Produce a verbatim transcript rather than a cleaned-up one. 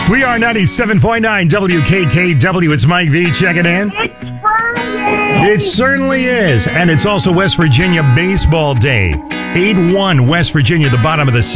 We are ninety-seven point nine W K K W. It's Mike V. Checking in. It's Friday. It certainly is. And it's also West Virginia Baseball Day. eight one West Virginia, the bottom of the